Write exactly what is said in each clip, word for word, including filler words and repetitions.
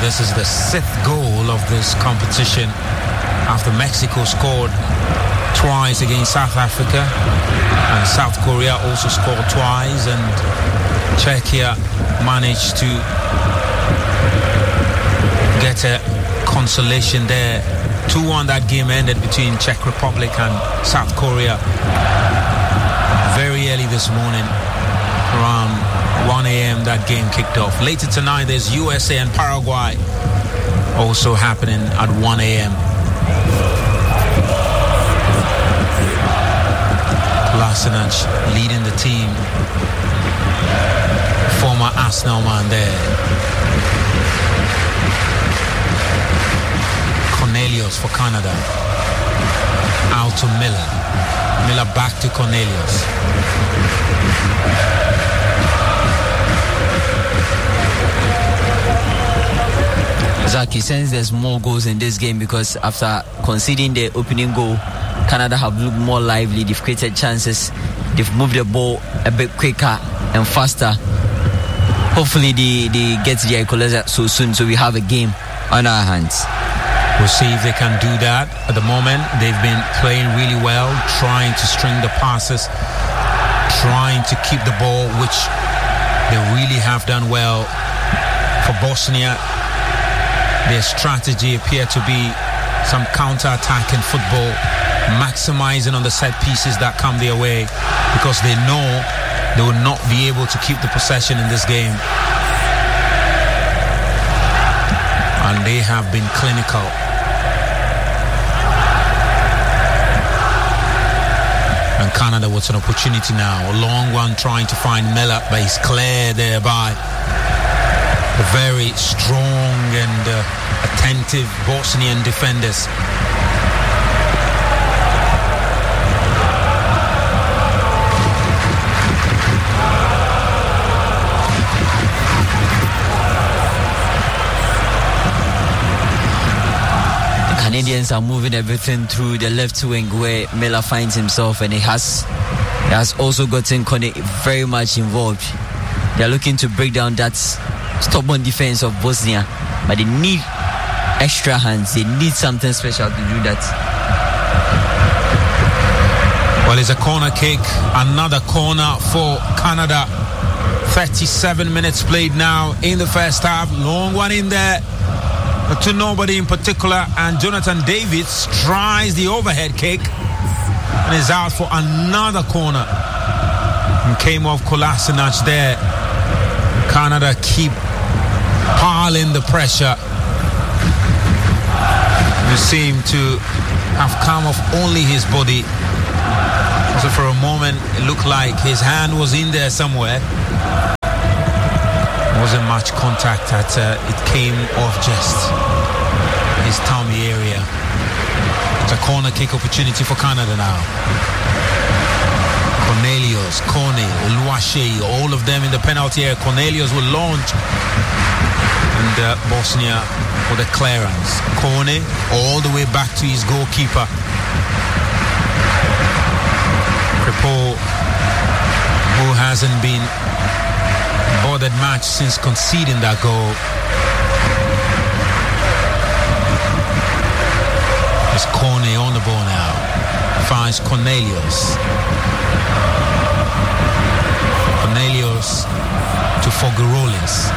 this is the sixth goal of this competition after Mexico scored twice against South Africa, and South Korea also scored twice, and Czechia managed to get a consolation there. two one that game ended between Czech Republic and South Korea very early this morning. Around one a.m. that game kicked off. Later tonight there's U S A and Paraguay also happening at one a.m. Kolasinac leading the team. Former Arsenal man there. Cornelius for Canada. Out to Miller. Miller back to Cornelius. Zaki, since there's more goals in this game, because after conceding the opening goal, Canada have looked more lively. They've created chances. They've moved the ball a bit quicker and faster. Hopefully they, they get the equalizer so soon, so we have a game on our hands. We'll see if they can do that. At the moment, they've been playing really well, trying to string the passes, trying to keep the ball, which they really have done well. For Bosnia, their strategy appeared to be some counter-attacking football, maximizing on the set pieces that come their way, because they know they will not be able to keep the possession in this game. And they have been clinical. And Canada with an opportunity now. A long one trying to find Miller, but he's clear thereby. A very strong and uh, attentive Bosnian defenders. Canadians are moving everything through the left wing where Miller finds himself, and he has he has also gotten Kone very much involved. They are looking to break down that stubborn defense of Bosnia, but they need extra hands. They need something special to do that. Well, it's a corner kick, another corner for Canada. thirty-seven minutes played now in the first half. Long one in there to nobody in particular, and Jonathan Davids tries the overhead kick and is out for another corner, and came off Kolasinac there. Canada keep piling the pressure. They seem to have come off only his body. So for a moment it looked like his hand was in there somewhere. Wasn't much contact, at uh, it came off just his tummy area. It's a corner kick opportunity for Canada now. Cornelius, Kone, Oluwaseyi, all of them in the penalty area. Cornelius will launch, and uh, Bosnia with a clearance. Kone all the way back to his goalkeeper. Kripo, who hasn't been bothered match since conceding that goal. It's Kone on the ball now. Finds Cornelius. Cornelius to Foggy Rollins.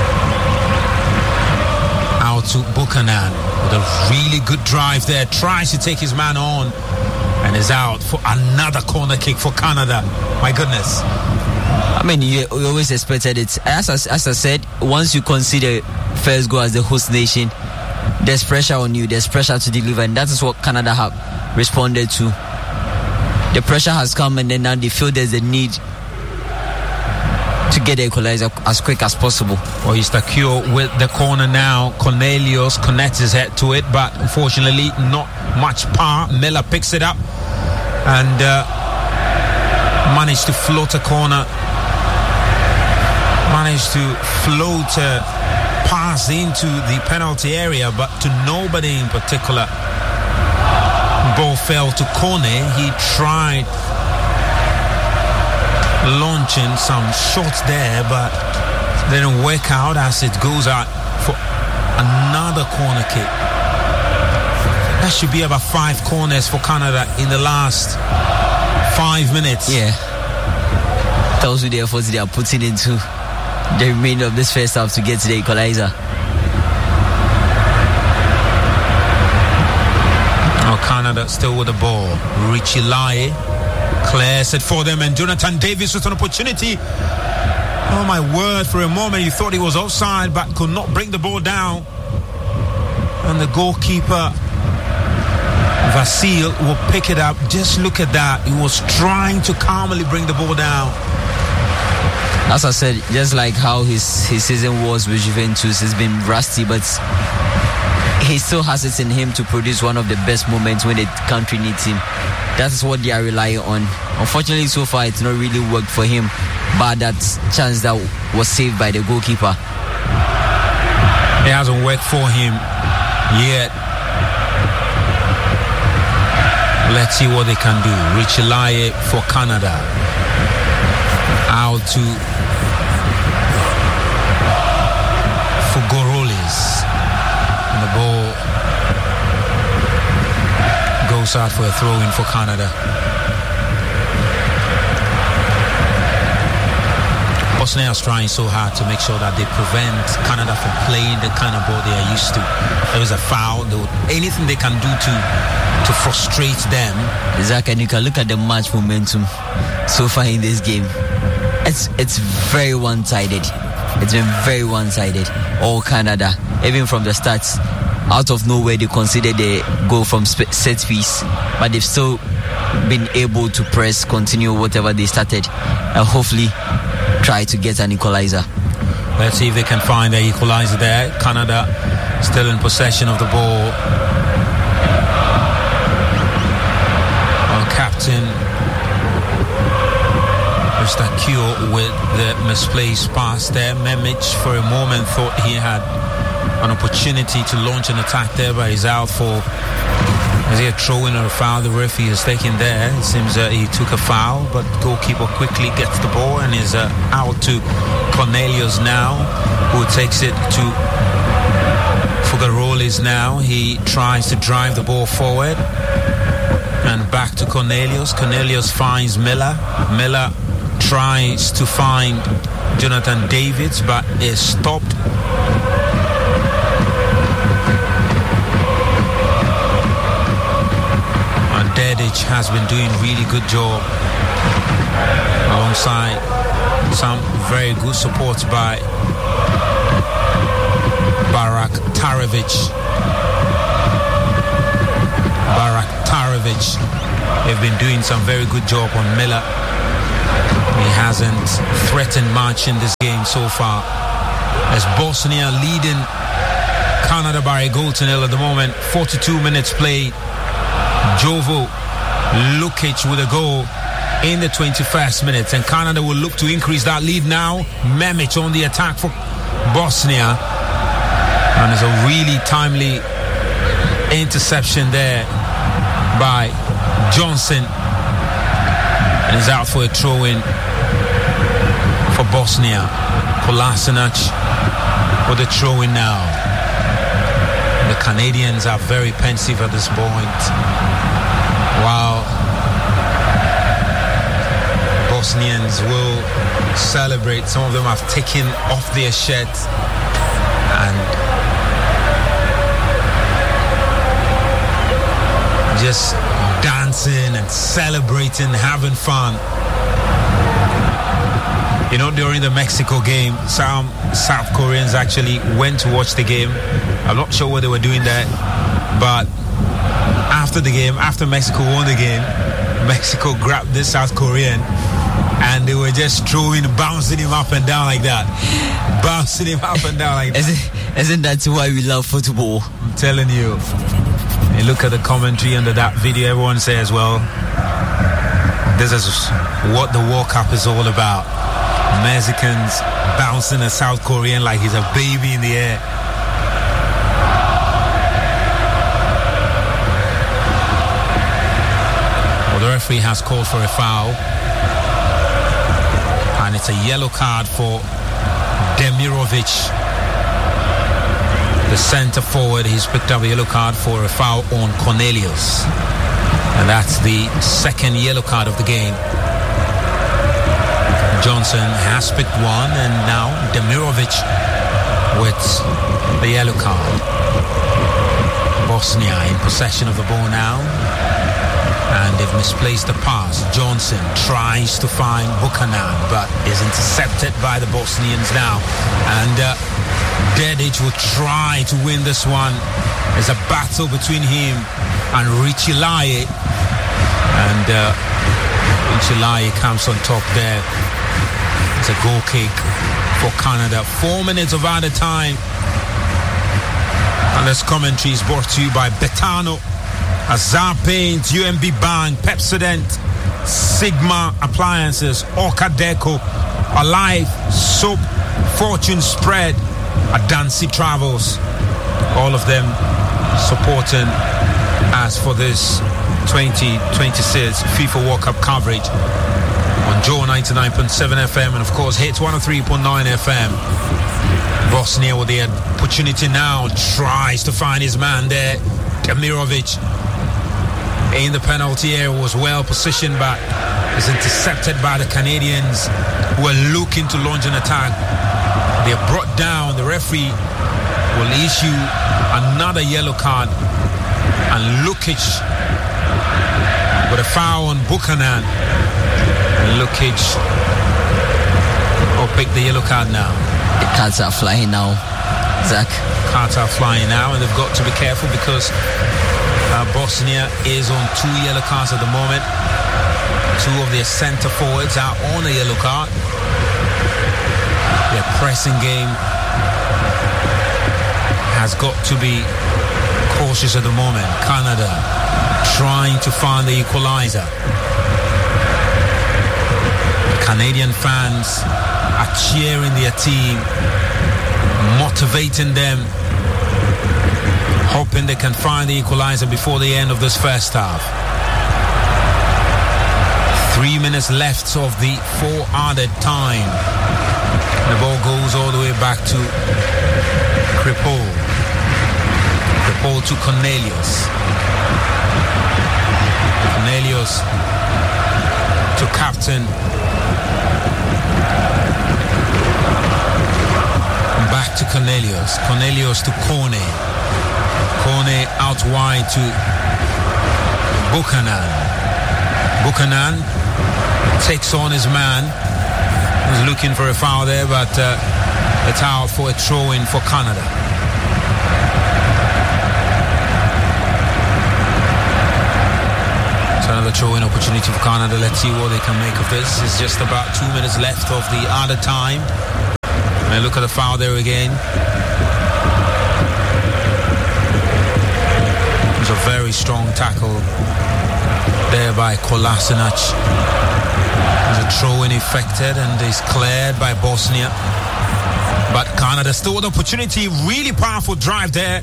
Out to Buchanan with a really good drive there. Tries to take his man on and is out for another corner kick for Canada. My goodness. I mean, you, you always expected it. As, as, as I said, once you consider first goal as the host nation, there's pressure on you, there's pressure to deliver, and that is what Canada have responded to. The pressure has come, and then now they feel there's a need to get the equalizer as quick as possible. Well, Eustaquio with the corner now. Cornelius connects his head to it, but unfortunately not much power. Miller picks it up and uh, managed to float a corner. Managed to float a pass into the penalty area, but to nobody in particular. Ball fell to Kone. He tried launching some shots there, but didn't work out as it goes out for another corner kick. That should be about five corners for Canada in the last five minutes. Yeah. Tells you the efforts they are putting into the remainder of this first half to get to the equalizer. Oh, Canada still with the ball. Richie Laie clears it for them, and Jonathan Davis with an opportunity. Oh my word, for a moment you thought he was offside but could not bring the ball down. And the goalkeeper Vasil will pick it up. Just look at that. He was trying to calmly bring the ball down. As I said, just like how his, his season was with Juventus, it's been rusty, but he still has it in him to produce one of the best moments when the country needs him. That is what they are relying on. Unfortunately, so far, it's not really worked for him, but that chance that was saved by the goalkeeper. It hasn't worked for him yet. Let's see what they can do. Richie Laie for Canada. Out to Fugorolis. And the ball goes out for a throw-in for Canada. Bosnia is trying so hard to make sure that they prevent Canada from playing the kind of ball they are used to. There was a foul. There was anything they can do to to frustrate them. Zach, and you can look at the match momentum so far in this game. It's it's very one-sided. It's been very one-sided. All Canada, even from the start, out of nowhere they conceded the goal from set piece, but they've still been able to press, continue whatever they started, and hopefully try to get an equalizer. Let's see if they can find the equalizer there. Canada still in possession of the ball. Our captain Mister Kyo with the misplaced pass there. Memic for a moment thought he had an opportunity to launch an attack there, but he's out for, is he a throw-in or a foul? The referee is taken there. It seems that he took a foul, but goalkeeper quickly gets the ball and is uh, out to Cornelius now, who takes it to Fugorolis now. He tries to drive the ball forward and back to Cornelius. Cornelius finds Miller. Miller tries to find Jonathan Davids, but is stopped. And Dedic has been doing really good job alongside some very good support by Barak Tarovic. Barak Tarovic. They've been doing some very good job on Miller. He hasn't threatened much in this game so far. As Bosnia leading Canada by a goal to nil at the moment. forty-two minutes played. Jovo Lukic with a goal in the twenty-first minute, and Canada will look to increase that lead now. Memic on the attack for Bosnia, and there's a really timely interception there by Johnson, and he's out for a throw-in for Bosnia. Kolasinac with a throw-in now. The Canadians are very pensive at this point, while Bosnians will celebrate. Some of them have taken off their shirts and just dancing and celebrating, having fun. You know, during the Mexico game, some South Koreans actually went to watch the game. I'm not sure what they were doing there, but after the game, after Mexico won the game, Mexico grabbed this South Korean and they were just throwing, bouncing him up and down like that. Bouncing him up and down like that. Isn't, isn't that why we love football? I'm telling you. And look at the commentary under that video. Everyone says, well, this is what the World Cup is all about. Mexicans bouncing a South Korean like he's a baby in the air. Well, the referee has called for a foul, and it's a yellow card for Demirovic. the centre forward. He's picked up a yellow card for a foul on Cornelius. And that's the second yellow card of the game. Johnson has picked one, and now Demirovic with the yellow card. Bosnia in possession of the ball now, and they've misplaced the pass. Johnson tries to find Buchanan, but is intercepted by the Bosnians now. And uh, Dedic will try to win this one. There's a battle between him and Richie Laye, and uh, Richie Laye comes on top there. It's a goal kick for Canada. Four minutes of added time. And this commentary is brought to you by Betano, Azar Paint, U M B Bank, Pepsodent, Sigma Appliances, Orca Deco, Alive, Soap, Fortune Spread, Adansi Travels. All of them supporting us for this twenty twenty-six FIFA World Cup coverage on Joe ninety-nine point seven F M and of course Hits one oh three point nine F M. Bosnia with the opportunity now, tries to find his man there. Demirovic in the penalty area, was well positioned but is intercepted by the Canadians who are looking to launch an attack. They are brought down. The referee will issue another yellow card, and Lukic with a foul on Buchanan. Lukic will pick the yellow card now. The cards are flying now, Zach. Cards are flying now, and they've got to be careful because uh, Bosnia is on two yellow cards at the moment. Two of their centre forwards are on a yellow card. Their pressing game has got to be cautious at the moment. Canada trying to find the equalizer. The Canadian fans are cheering their team, motivating them, hoping they can find the equalizer before the end of this first half. Three minutes left of the four added time. The ball goes all the way back to Kripal. Kripal to Cornelius. Cornelius to captain. Back to Cornelius. Cornelius to Kone. Kone out wide to Buchanan. Buchanan takes on his man. He's looking for a foul there, but uh, it's out for a throw-in for Canada. It's another throw-in opportunity for Canada. Let's see what they can make of this. It's just about two minutes left of the added time. And look at the foul there again. It was a very strong tackle there by Kolasinac. There's a throw-in effected and is cleared by Bosnia. But Canada still with opportunity. Really powerful drive there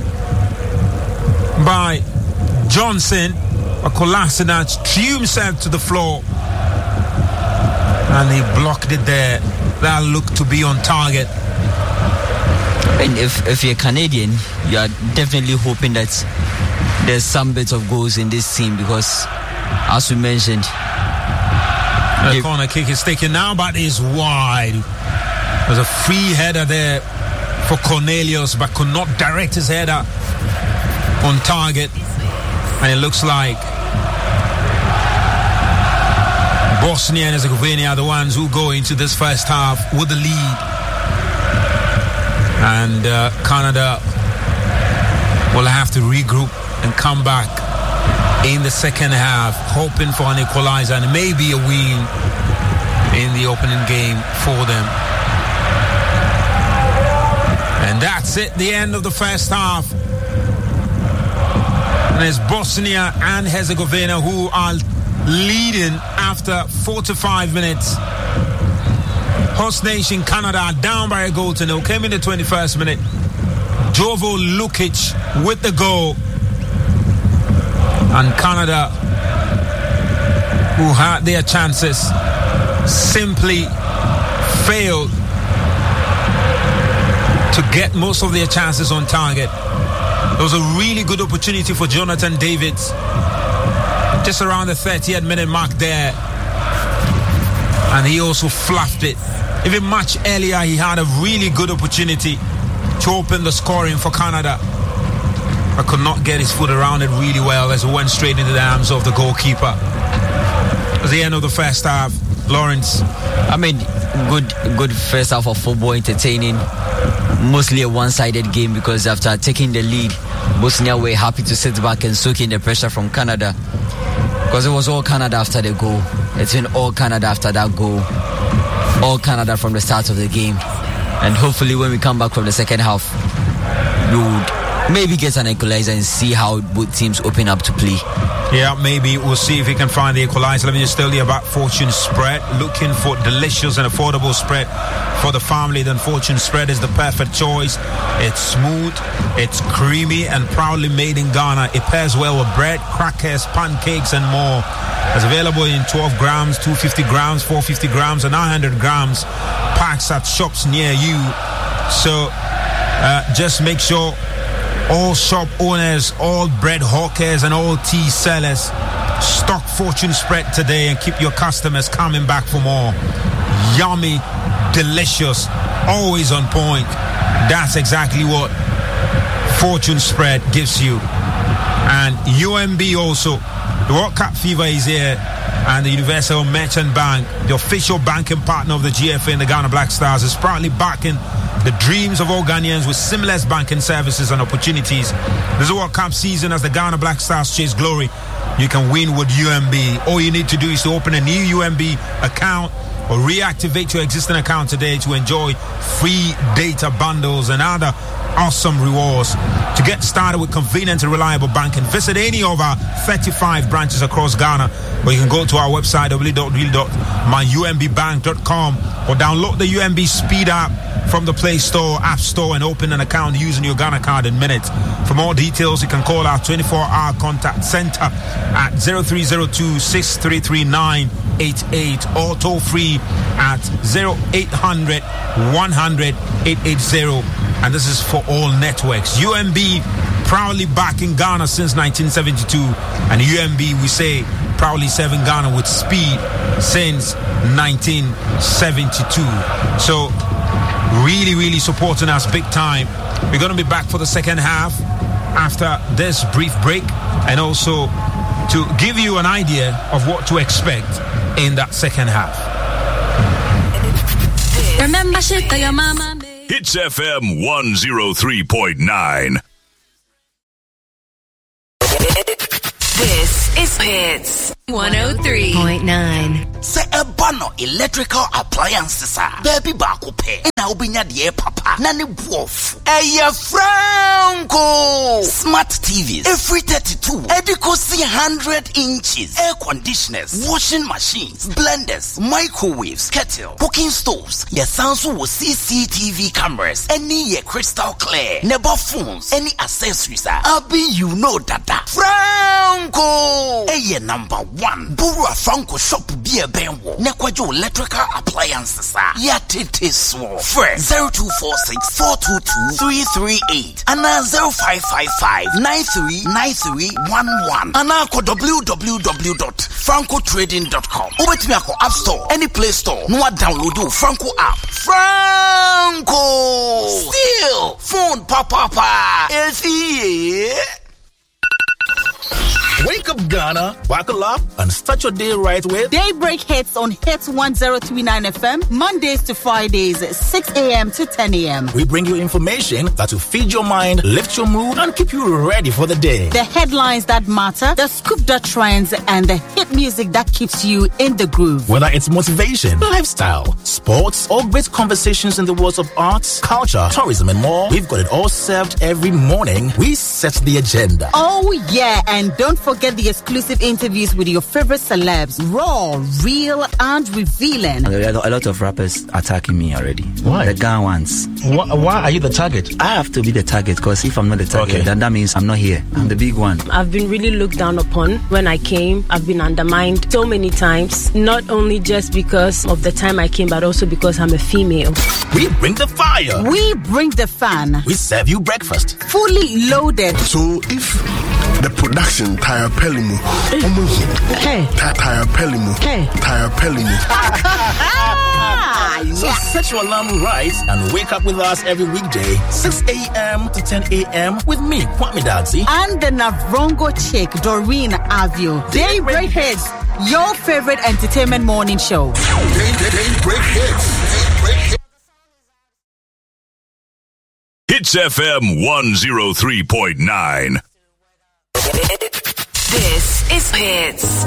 by Johnson. But Kolasinac threw himself to the floor and he blocked it there. That looked to be on target. And if, if you're Canadian, you are definitely hoping that there's some bits of goals in this team because, as we mentioned, the corner kick is taken now, but is wide. There's a free header there for Cornelius, but could not direct his header on target. And it looks like Bosnia and Herzegovina are the ones who go into this first half with the lead. And uh, Canada will have to regroup and come back in the second half, hoping for an equalizer and maybe a win in the opening game for them. And that's it, the end of the first half. And it's Bosnia and Herzegovina who are leading after forty-five minutes. Host nation Canada are down by a goal to nil. Came in the twenty-first minute. Jovo Lukic with the goal. And Canada, who had their chances, simply failed to get most of their chances on target. There was a really good opportunity for Jonathan Davids just around the thirtieth minute mark there, and he also fluffed it. Even much earlier he had a really good opportunity to open the scoring for Canada, but could not get his foot around it really well as it went straight into the arms of the goalkeeper. At the end of the first half, Lawrence. I mean, good good first half of football, entertaining. Mostly a one-sided game because after taking the lead, Bosnia were happy to sit back and soak in the pressure from Canada, because it was all Canada after the goal. It's been all Canada after that goal. All Canada from the start of the game. And hopefully when we come back from the second half, we would maybe get an equalizer and see how both teams open up to play. Yeah, maybe we'll see if he can find the equalizer. Let me just tell you about Fortune Spread. Looking for delicious and affordable spread for the family, then Fortune Spread is the perfect choice. It's smooth, it's creamy, and proudly made in Ghana. It pairs well with bread, crackers, pancakes, and more. It's available in twelve grams, two hundred fifty grams, four hundred fifty grams, and nine hundred grams packs at shops near you. So uh, just make sure all shop owners, all bread hawkers, and all tea sellers stock Fortune Spread today and keep your customers coming back for more. Yummy, delicious, always on point. That's exactly what Fortune Spread gives you. And U M B also, the World Cup fever is here, and the Universal Merchant Bank, the official banking partner of the G F A and the Ghana Black Stars, is proudly backing the dreams of all Ghanaians with seamless banking services and opportunities. This is World Cup season as the Ghana Black Stars chase glory. You can win with U M B. All you need to do is to open a new U M B account or reactivate your existing account today to enjoy free data bundles and other awesome rewards. To get started with convenient and reliable banking, visit any of our thirty-five branches across Ghana, or you can go to our website w w w dot my u m b bank dot com or download the U M B Speed app from the Play Store, App Store, and open an account using your Ghana card in minutes. For more details, you can call our twenty-four hour contact center at zero three zero two, six three three, nine eight eight or toll free at zero eight hundred, one hundred, eight eight zero. And this is for all networks. U M B proudly back in Ghana since nineteen seventy-two. And U M B, we say, proudly serving Ghana with speed since nineteen seventy-two. So, really, really supporting us big time. We're going to be back for the second half after this brief break, and also to give you an idea of what to expect in that second half. Remember, shit to your mama. Hits F M one oh three point nine. This is Hits one oh three point nine. Say a bano electrical appliances are baby baku pay na ubinya die papa na ne wolf Eya Franco smart T Vs every thirty-two Edicosi one hundred inches, air conditioners, washing machines, blenders, microwaves, kettle, cooking stoves. Your sounds with C C T V cameras, any ye crystal clear, never phones, any accessories are Abi you know that Franco Eya number one Burua Franco shop beer benwo nekwajo electrical appliances are yatete small first zero two four six, four two two, three three eight and zero five five five, nine three nine three one one and now w w w dot franco trading dot com. Ubet me ako App Store, any Play Store, no download do Franco app. Franco still phone papa pa is here. Wake up, Ghana, buckle up, and start your day right with Daybreak Hits on Hits one oh three point nine F M, Mondays to Fridays, six a.m. to ten a.m. We bring you information that will feed your mind, lift your mood, and keep you ready for the day. The headlines that matter, the scoop that trends, and the hit music that keeps you in the groove. Whether it's motivation, lifestyle, sports, or great conversations in the worlds of arts, culture, tourism, and more, we've got it all served every morning. We set the agenda. Oh, yeah, and don't forget forget the exclusive interviews with your favorite celebs. Raw, real, and revealing. A lot of rappers attacking me already. Why? The Ghana ones. Why, why are you the target? I have to be the target, because if I'm not the target, Okay. then that means I'm not here. I'm the big one. I've been really looked down upon when I came. I've been undermined so many times, not only just because of the time I came, but also because I'm a female. We bring the fire. We bring the fan. We serve you breakfast. Fully loaded. So if the production tire pelimu, Hey. tire pelimu, Hey. tire pelimu. So set your alarm right and wake up with us every weekday, six a.m. to ten a.m. with me, Kwame Dadzi. And the Navrongo chick, Doreen Avio. Daybreak Hits, your favorite entertainment morning show. Daybreak Hits. Hits F M one oh three point nine. This is Hits.